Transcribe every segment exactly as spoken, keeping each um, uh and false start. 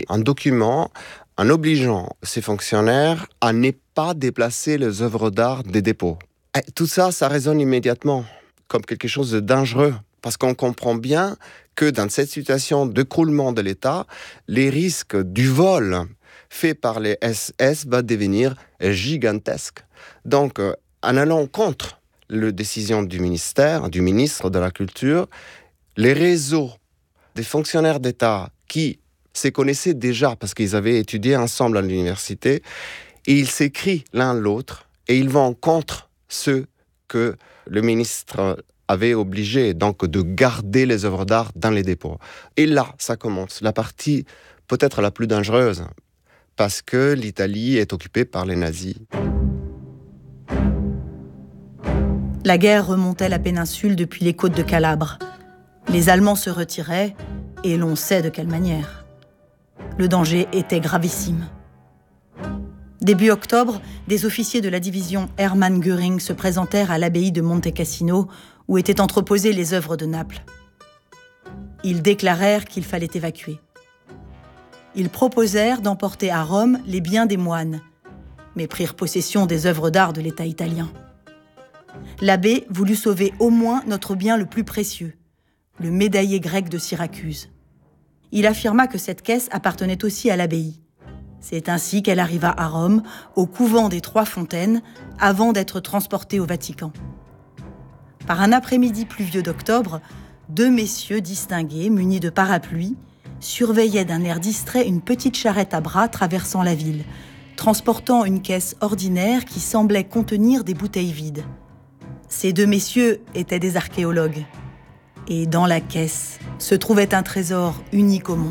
un document en obligeant ces fonctionnaires à ne pas déplacer les œuvres d'art des dépôts. Et tout ça, ça résonne immédiatement comme quelque chose de dangereux, parce qu'on comprend bien que dans cette situation d'écroulement de l'État, les risques du vol fait par les S S va devenir gigantesques. Donc, en allant contre la décision du ministère, du ministre de la Culture, les réseaux des fonctionnaires d'État qui se connaissaient déjà parce qu'ils avaient étudié ensemble à l'université, et ils s'écrivent l'un l'autre et ils vont contre ceux que le ministre avait obligé donc de garder les œuvres d'art dans les dépôts. Et là, ça commence, la partie peut-être la plus dangereuse, parce que l'Italie est occupée par les nazis. La guerre remontait la péninsule depuis les côtes de Calabre. Les Allemands se retiraient, et l'on sait de quelle manière. Le danger était gravissime. Début octobre, des officiers de la division Hermann Göring se présentèrent à l'abbaye de Monte Cassino, où étaient entreposées les œuvres de Naples. Ils déclarèrent qu'il fallait évacuer. Ils proposèrent d'emporter à Rome les biens des moines, mais prirent possession des œuvres d'art de l'État italien. L'abbé voulut sauver au moins notre bien le plus précieux, le médaillé grec de Syracuse. Il affirma que cette caisse appartenait aussi à l'abbaye. C'est ainsi qu'elle arriva à Rome, au couvent des Trois Fontaines, avant d'être transportée au Vatican. Par un après-midi pluvieux d'octobre, deux messieurs distingués, munis de parapluies, surveillaient d'un air distrait une petite charrette à bras traversant la ville, transportant une caisse ordinaire qui semblait contenir des bouteilles vides. Ces deux messieurs étaient des archéologues. Et dans la caisse se trouvait un trésor unique au monde.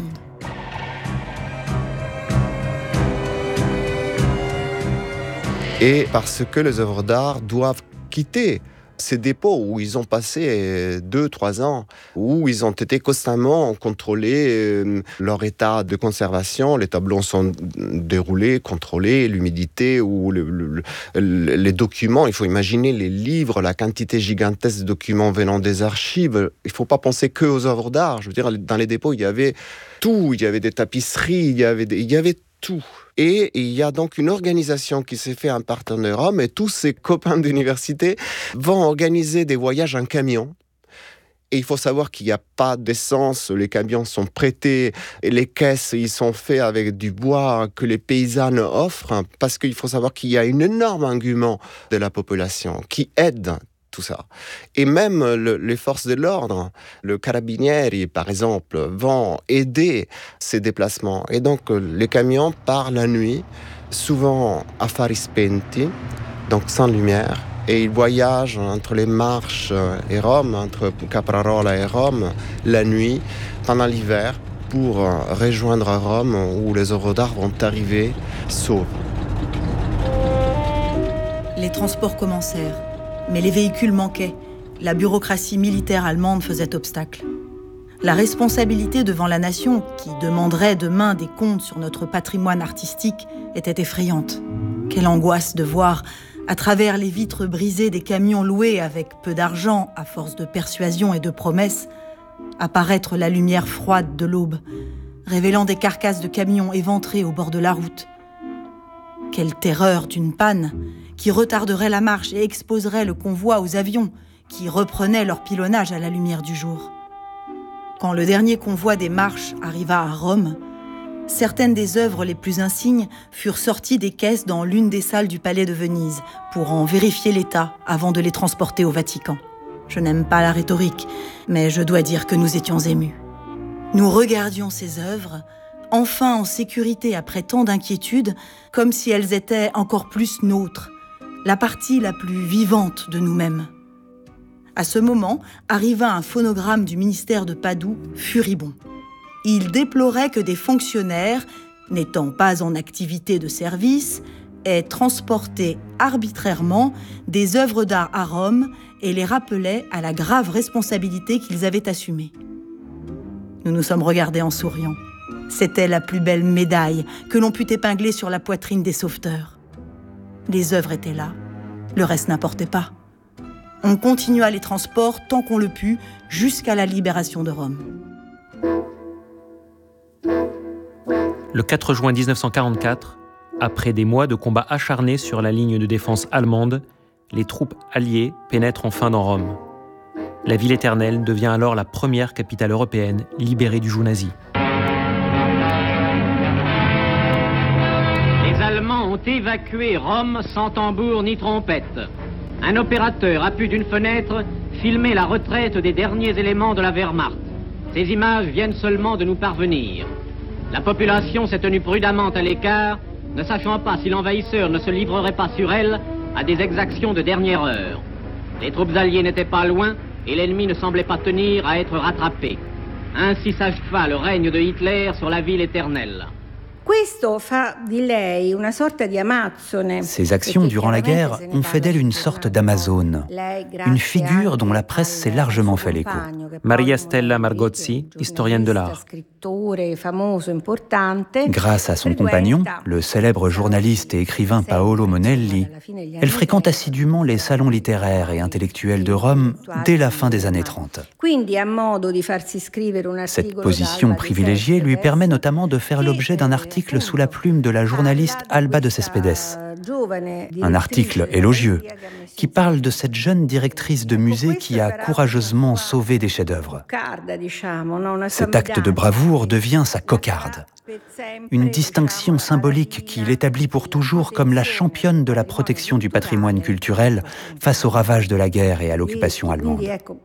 Et parce que les œuvres d'art doivent quitter ces dépôts où ils ont passé deux, trois ans, où ils ont été constamment contrôlés, euh, leur état de conservation, les tableaux sont déroulés, contrôlés, l'humidité ou le, le, le, les documents. Il faut imaginer les livres, la quantité gigantesque de documents venant des archives. Il ne faut pas penser que aux œuvres d'art. Je veux dire, dans les dépôts, il y avait tout. Il y avait des tapisseries, il y avait, des, il y avait tout. Et il y a donc une organisation qui s'est faite en partenaire Rome, et tous ces copains d'université vont organiser des voyages en camion. Et il faut savoir qu'il n'y a pas d'essence, les camions sont prêtés, et les caisses, ils sont faits avec du bois que les paysannes offrent, parce qu'il faut savoir qu'il y a un énorme engouement de la population qui aide tout ça. Et même le, les forces de l'ordre, le carabinieri par exemple, vont aider ces déplacements. Et donc les camions partent la nuit, souvent à fari spenti, donc sans lumière, et ils voyagent entre les Marches et Rome, entre Caprarola et Rome, la nuit, pendant l'hiver, pour rejoindre Rome où les œuvres d'art vont arriver sauves. Les transports commencèrent. Mais les véhicules manquaient. La bureaucratie militaire allemande faisait obstacle. La responsabilité devant la nation, qui demanderait demain des comptes sur notre patrimoine artistique, était effrayante. Quelle angoisse de voir, à travers les vitres brisées des camions loués avec peu d'argent, à force de persuasion et de promesses, apparaître la lumière froide de l'aube, révélant des carcasses de camions éventrés au bord de la route. Quelle terreur d'une panne qui retarderait la marche et exposerait le convoi aux avions qui reprenaient leur pilonnage à la lumière du jour. Quand le dernier convoi des Marches arriva à Rome, certaines des œuvres les plus insignes furent sorties des caisses dans l'une des salles du palais de Venise pour en vérifier l'état avant de les transporter au Vatican. Je n'aime pas la rhétorique, mais je dois dire que nous étions émus. Nous regardions ces œuvres, enfin en sécurité après tant d'inquiétudes, comme si elles étaient encore plus nôtres, la partie la plus vivante de nous-mêmes. À ce moment, arriva un phonogramme du ministère de Padoue, furibond. Il déplorait que des fonctionnaires, n'étant pas en activité de service, aient transporté arbitrairement des œuvres d'art à Rome et les rappelait à la grave responsabilité qu'ils avaient assumée. Nous nous sommes regardés en souriant. C'était la plus belle médaille que l'on pût épingler sur la poitrine des sauveteurs. Les œuvres étaient là, le reste n'importait pas. On continua les transports tant qu'on le put, jusqu'à la libération de Rome. Le quatre juin mille neuf cent quarante-quatre, après des mois de combats acharnés sur la ligne de défense allemande, les troupes alliées pénètrent enfin dans Rome. La ville éternelle devient alors la première capitale européenne libérée du joug nazi. Les Allemands ont évacué Rome sans tambour ni trompette. Un opérateur a pu d'une fenêtre filmer la retraite des derniers éléments de la Wehrmacht. Ces images viennent seulement de nous parvenir. La population s'est tenue prudemment à l'écart, ne sachant pas si l'envahisseur ne se livrerait pas sur elle à des exactions de dernière heure. Les troupes alliées n'étaient pas loin et l'ennemi ne semblait pas tenir à être rattrapé. Ainsi s'acheva le règne de Hitler sur la ville éternelle. Ces actions durant la guerre ont fait d'elle une sorte d'Amazone, une figure dont la presse s'est largement fait l'écho. Maria Stella Margozzi, historienne de l'art. Grâce à son compagnon, le célèbre journaliste et écrivain Paolo Monelli, elle fréquente assidûment les salons littéraires et intellectuels de Rome dès la fin des années trente. Cette position privilégiée lui permet notamment de faire l'objet d'un article sous la plume de la journaliste Alba de Cespedes. Un article élogieux qui parle de cette jeune directrice de musée qui a courageusement sauvé des chefs-d'œuvre. Cet acte de bravoure devient sa cocarde. Une distinction symbolique qui l'établit pour toujours comme la championne de la protection du patrimoine culturel face aux ravages de la guerre et à l'occupation allemande.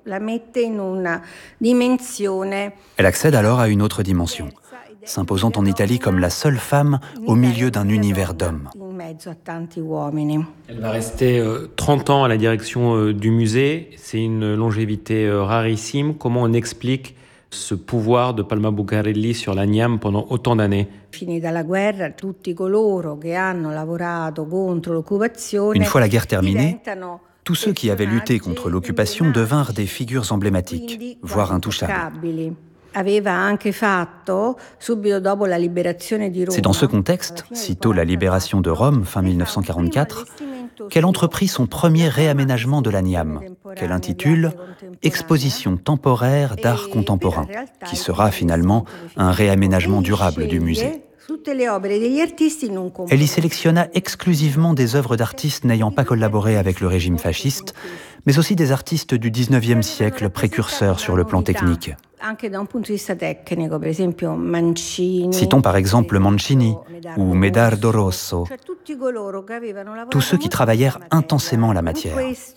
Elle accède alors à une autre dimension, s'imposant en Italie comme la seule femme au milieu d'un univers d'hommes. Elle va rester euh, trente ans à la direction euh, du musée. C'est une longévité euh, rarissime. Comment on explique ce pouvoir de Palma Bucarelli sur la Gnam pendant autant d'années? Une fois la guerre terminée, tous ceux qui avaient lutté contre l'occupation devinrent des figures emblématiques, voire intouchables. C'est dans ce contexte, sitôt la libération de Rome, fin mille neuf cent quarante-quatre, qu'elle entreprit son premier réaménagement de la Gnam, qu'elle intitule « Exposition temporaire d'art contemporain », qui sera finalement un réaménagement durable du musée. Elle y sélectionna exclusivement des œuvres d'artistes n'ayant pas collaboré avec le régime fasciste, mais aussi des artistes du dix-neuvième siècle précurseurs sur le plan technique. Citons par exemple Mancini ou Medardo Rosso, tous ceux qui travaillèrent intensément la matière.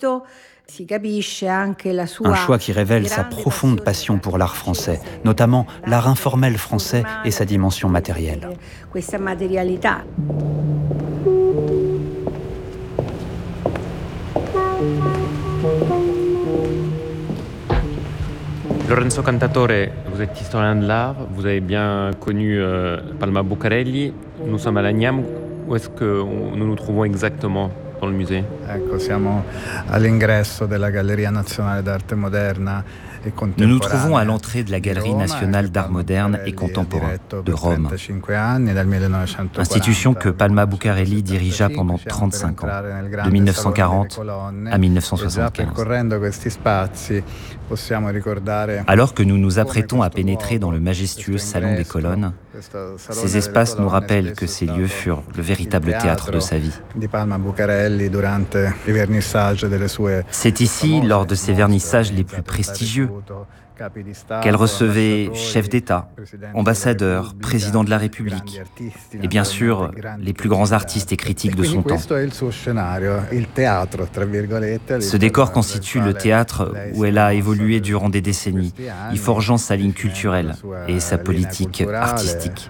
Un choix qui révèle sa profonde passion pour l'art français, notamment l'art informel français et sa dimension matérielle. Lorenzo Cantatore, vous êtes historien de l'art, vous avez bien connu euh, Palma Bucarelli. Nous sommes à la Gnam. Où est-ce que on, nous nous trouvons exactement dans le musée? Ecco, siamo all'ingresso della Galleria Nazionale d'Arte Moderna. Nous nous trouvons à l'entrée de la Galerie nationale d'art moderne et contemporain de Rome, institution que Palma Bucarelli dirigea pendant trente-cinq ans, de mille neuf cent quarante à mille neuf cent soixante-quinze. Alors que nous nous apprêtons à pénétrer dans le majestueux Salon des Colonnes, ces espaces nous rappellent que ces lieux furent le véritable théâtre de sa vie. C'est ici, lors de ses vernissages les plus prestigieux, qu'elle recevait chefs d'État, ambassadeurs, présidents de la République et bien sûr les plus grands artistes et critiques de son temps. Ce décor constitue le théâtre où elle a évolué durant des décennies, y forgeant sa ligne culturelle et sa politique artistique.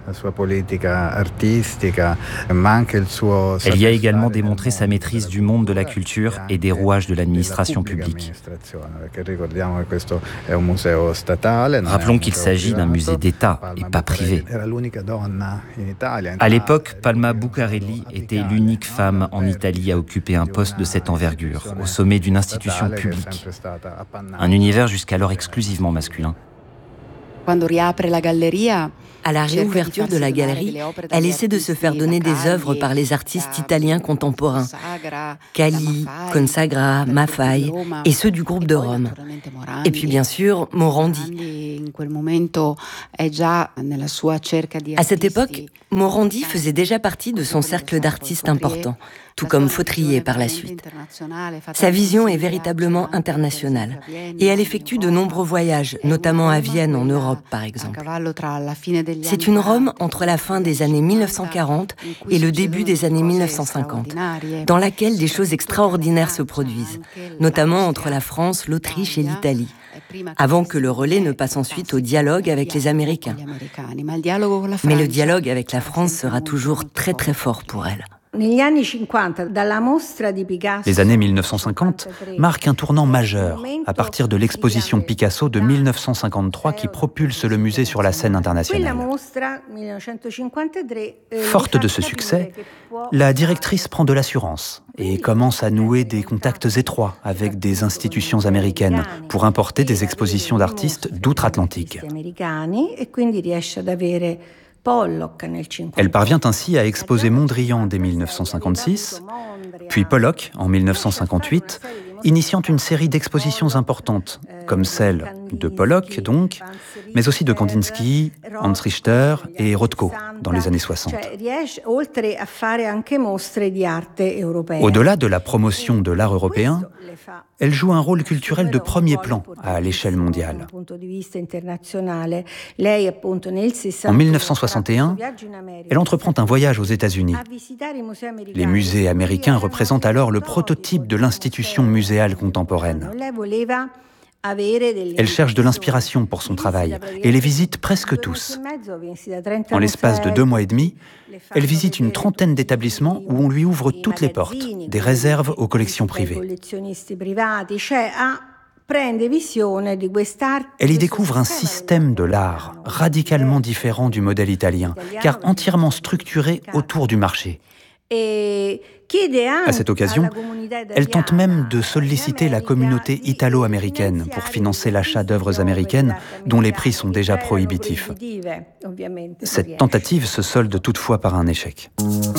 Elle y a également démontré sa maîtrise du monde de la culture et des rouages de l'administration publique. Rappelons qu'il s'agit d'un musée d'État et pas privé. À l'époque, Palma Bucarelli était l'unique femme en Italie à occuper un poste de cette envergure, au sommet d'une institution publique. Un univers jusqu'alors exclusivement masculin. À la réouverture de la galerie, elle essaie de se faire donner des œuvres par les artistes italiens contemporains, Cali, Consagra, Maffei et ceux du groupe de Rome. Et puis bien sûr, Morandi. À cette époque, Morandi faisait déjà partie de son cercle d'artistes importants, tout comme Fautrier par la suite. Sa vision est véritablement internationale et elle effectue de nombreux voyages, notamment à Vienne en Europe par exemple. C'est une Rome entre la fin des années mille neuf cent quarante et le début des années mille neuf cent cinquante, dans laquelle des choses extraordinaires se produisent, notamment entre la France, l'Autriche et l'Italie, avant que le relais ne passe ensuite au dialogue avec les Américains. Mais le dialogue avec la France sera toujours très très fort pour elle. Les années mille neuf cent cinquante marquent un tournant majeur à partir de l'exposition Picasso de mille neuf cent cinquante-trois qui propulse le musée sur la scène internationale. Forte de ce succès, la directrice prend de l'assurance et commence à nouer des contacts étroits avec des institutions américaines pour importer des expositions d'artistes d'outre-Atlantique. Elle parvient ainsi à exposer Mondrian dès mille neuf cent cinquante-six, puis Pollock en mille neuf cent cinquante-huit, initiant une série d'expositions importantes, comme celle de Pollock donc, mais aussi de Kandinsky, Hans Richter et Rothko dans les années soixante. Au-delà de la promotion de l'art européen, elle joue un rôle culturel de premier plan à l'échelle mondiale. En mille neuf cent soixante et un, elle entreprend un voyage aux États-Unis. Les musées américains représentent alors le prototype de l'institution muséale contemporaine. Elle cherche de l'inspiration pour son travail et les visite presque tous. En l'espace de deux mois et demi, elle visite une trentaine d'établissements où on lui ouvre toutes les portes, des réserves aux collections privées. Elle y découvre un système de l'art radicalement différent du modèle italien, car entièrement structuré autour du marché. À cette occasion, elle tente même de solliciter la communauté italo-américaine pour financer l'achat d'œuvres américaines dont les prix sont déjà prohibitifs. Cette tentative se solde toutefois par un échec.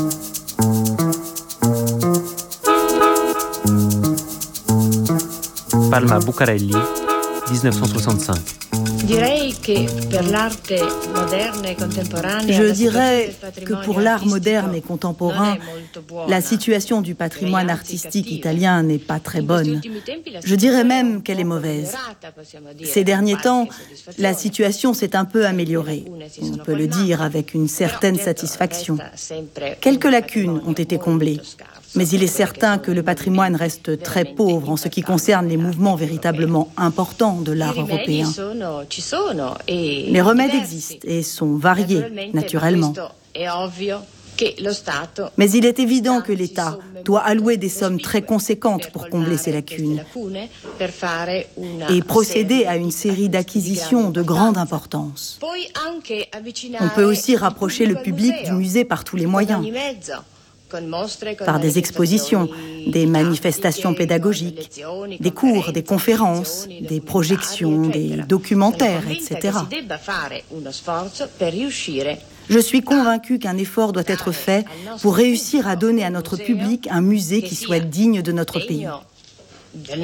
Palma Bucarelli, dix-neuf cent soixante-cinq. Je dirais que pour l'art moderne et contemporain, la situation du patrimoine artistique italien n'est pas très bonne. Je dirais même qu'elle est mauvaise. Ces derniers temps, la situation s'est un peu améliorée. On peut le dire avec une certaine satisfaction. Quelques lacunes ont été comblées. Mais il est certain que le patrimoine reste très pauvre en ce qui concerne les mouvements véritablement importants de l'art européen. Les remèdes existent et sont variés, naturellement. Mais il est évident que l'État doit allouer des sommes très conséquentes pour combler ces lacunes et procéder à une série d'acquisitions de grande importance. On peut aussi rapprocher le public du musée par tous les moyens. Par des expositions, des manifestations pédagogiques, des cours, des conférences, des projections, des documentaires, et cetera. Je suis convaincue qu'un effort doit être fait pour réussir à donner à notre public un musée qui soit digne de notre pays. Il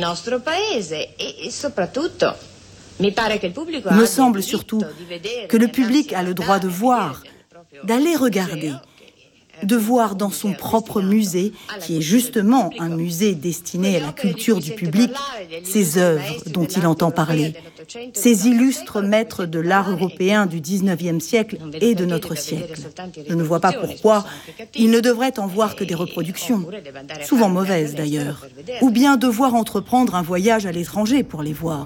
me semble surtout que le public a le droit de voir, d'aller regarder, de voir dans son propre musée, qui est justement un musée destiné à la culture du public, ces œuvres dont il entend parler, ces illustres maîtres de l'art européen du dix-neuvième siècle et de notre siècle. Je ne vois pas pourquoi il ne devrait en voir que des reproductions, souvent mauvaises d'ailleurs, ou bien devoir entreprendre un voyage à l'étranger pour les voir.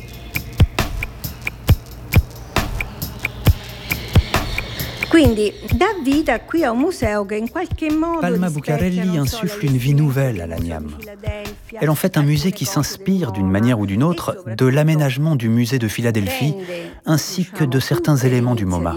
Palma Bucarelli insuffle une vie nouvelle à l'A N I A M. Elle en fait un musée qui s'inspire d'une manière ou d'une autre de l'aménagement du musée de Philadelphie ainsi que de certains éléments du MoMA.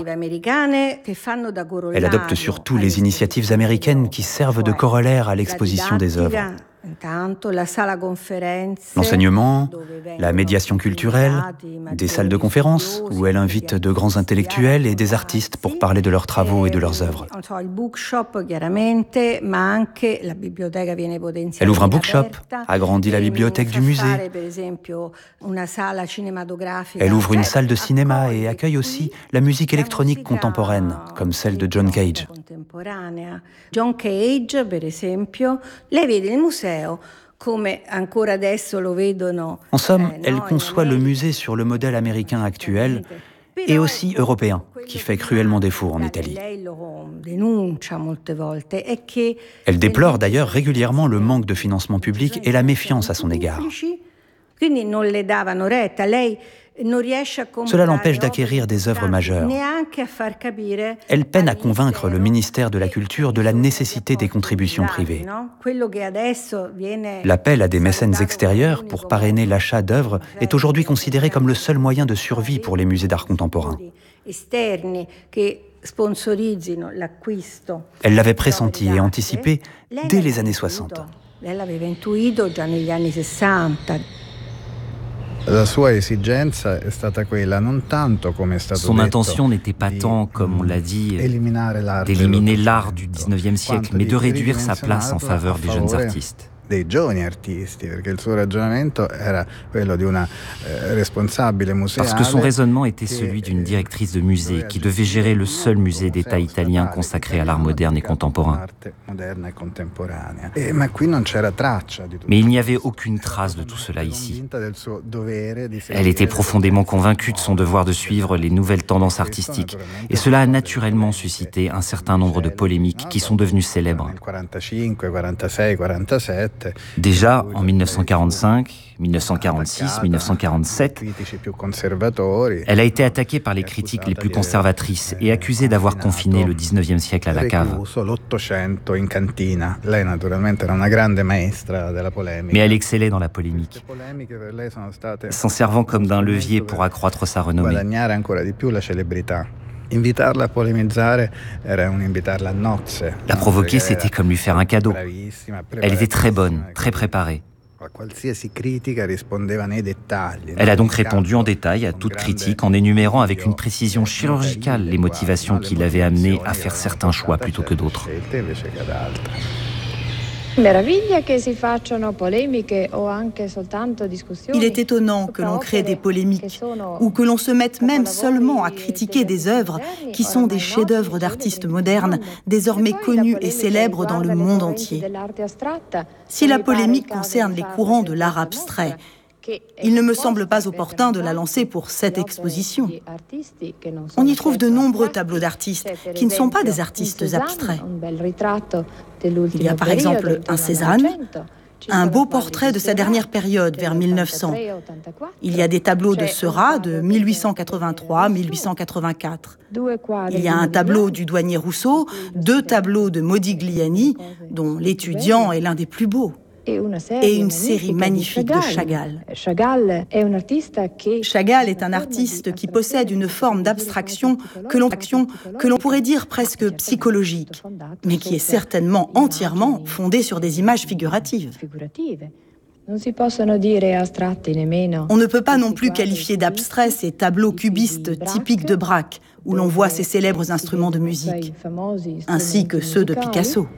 Elle adopte surtout les initiatives américaines qui servent de corollaire à l'exposition des œuvres. L'enseignement, la médiation culturelle, des salles de conférences où elle invite de grands intellectuels et des artistes pour parler de leurs travaux et de leurs œuvres. Elle ouvre un bookshop, agrandit la bibliothèque du musée. Elle ouvre une salle de cinéma et accueille aussi la musique électronique contemporaine, comme celle de John Cage. John Cage, per esempio, lei vede il museo come ancora adesso lo vedono. En somme, elle conçoit le musée sur le modèle américain actuel et aussi européen, qui fait cruellement défaut en Italie. Elle déplore d'ailleurs régulièrement le manque de financement public et la méfiance à son égard. Cela l'empêche d'acquérir des œuvres majeures. Elle peine à convaincre le ministère de la Culture de la nécessité des contributions privées. L'appel à des mécènes extérieurs pour parrainer l'achat d'œuvres est aujourd'hui considéré comme le seul moyen de survie pour les musées d'art contemporain. Elle l'avait pressenti et anticipé dès les années soixante. Son intention n'était pas tant, comme on l'a dit, d'éliminer l'art du dix-neuvième siècle, mais de réduire sa place en faveur des jeunes artistes. dei giovani artisti, perché il suo ragionamento era quello di una responsabile museale. Parce que son raisonnement était celui d'une directrice de musée qui devait gérer le seul musée d'État italien consacré à l'art moderne et contemporain. Mais il n'y avait aucune trace de tout cela ici. Elle était profondément convaincue de son devoir de suivre les nouvelles tendances artistiques, et cela a naturellement suscité un certain nombre de polémiques qui sont devenues célèbres. Déjà, en mille neuf cent quarante-cinq, mille neuf cent quarante-six, mille neuf cent quarante-sept, elle a été attaquée par les critiques les plus conservatrices et accusée d'avoir confiné le dix-neuvième siècle à la cave. Mais elle excellait dans la polémique, s'en servant comme d'un levier pour accroître sa renommée. La provoquer, c'était comme lui faire un cadeau. Elle était très bonne, très préparée. Elle a donc répondu en détail à toute critique en énumérant avec une précision chirurgicale les motivations qui l'avaient amenée à faire certains choix plutôt que d'autres. Il est étonnant que l'on crée des polémiques ou que l'on se mette même seulement à critiquer des œuvres qui sont des chefs-d'œuvre d'artistes modernes, désormais connus et célèbres dans le monde entier. Si la polémique concerne les courants de l'art abstrait, il ne me semble pas opportun de la lancer pour cette exposition. On y trouve de nombreux tableaux d'artistes qui ne sont pas des artistes abstraits. Il y a par exemple un Cézanne, un beau portrait de sa dernière période, vers mille neuf cents. Il y a des tableaux de Seurat de mille huit cent quatre-vingt-trois à mille huit cent quatre-vingt-quatre. Il y a un tableau du douanier Rousseau, deux tableaux de Modigliani, dont L'étudiant est l'un des plus beaux. Et une série magnifique de Chagall. Chagall est un artiste qui possède une forme d'abstraction que l'on que l'on pourrait dire presque psychologique, mais qui est certainement entièrement fondée sur des images figuratives. On ne peut pas non plus qualifier d'abstrait ces tableaux cubistes typiques de Braque, où l'on voit ses célèbres instruments de musique, ainsi que ceux de Picasso.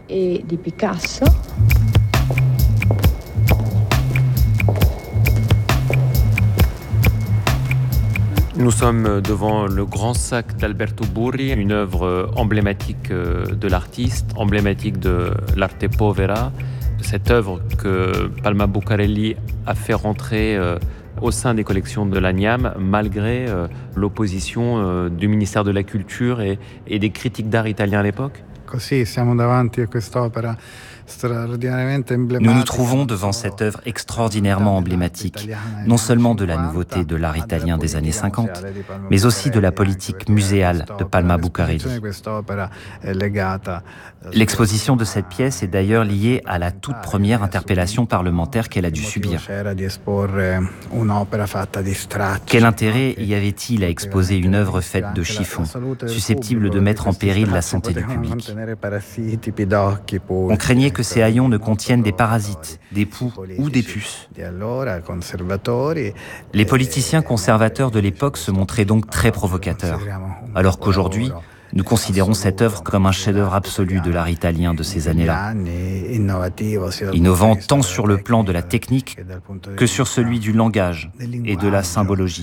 Nous sommes devant le grand sac d'Alberto Burri, une œuvre emblématique de l'artiste, emblématique de l'arte povera. Cette œuvre que Palma Bucarelli a fait rentrer au sein des collections de l'A N I A M, malgré l'opposition du ministère de la Culture et, et des critiques d'art italiens à l'époque. Nous nous trouvons devant cette œuvre extraordinairement emblématique, non seulement de la nouveauté de l'art italien des années cinquante, mais aussi de la politique muséale de Palma Bucarelli. L'exposition de cette pièce est d'ailleurs liée à la toute première interpellation parlementaire qu'elle a dû subir. Quel intérêt y avait-il à exposer une œuvre faite de chiffon, susceptible de mettre en péril la santé du public ? On craignait que que ces haillons ne contiennent des parasites, des poux ou des puces. Les politiciens conservateurs de l'époque se montraient donc très provocateurs, alors qu'aujourd'hui, nous considérons cette œuvre comme un chef-d'œuvre absolu de l'art italien de ces années-là, innovant tant sur le plan de la technique que sur celui du langage et de la symbologie.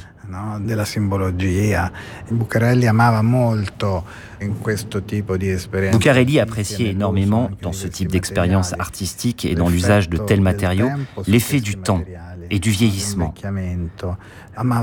Bucarelli appréciait énormément, dans ce type d'expérience artistique et dans l'usage de tels matériaux, l'effet du temps et du vieillissement.